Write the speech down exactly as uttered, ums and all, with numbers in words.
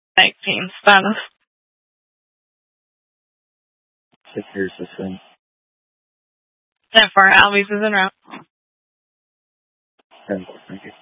nineteen, Spanish. Six years to swing. ten four, Albies is in route. ten four, thank you.